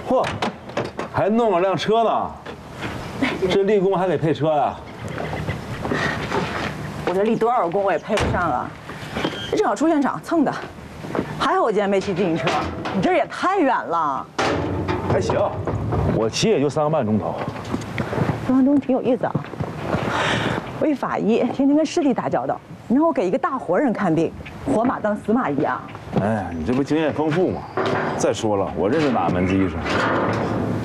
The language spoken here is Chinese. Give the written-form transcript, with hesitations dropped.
嚯，还弄了辆车呢，这立功还给配车呀？ 我这立多少功我也配不上啊！这正好出现场蹭的，还好我今天没骑自行车，你这也太远了。 还行，我骑也就3个半钟头。 3分钟挺有意思啊。我一法医，天天跟尸体打交道，你让我给一个大活人看病，活马当死马医啊！ 哎呀，你这不经验丰富吗？再说了，我认识哪门子医生？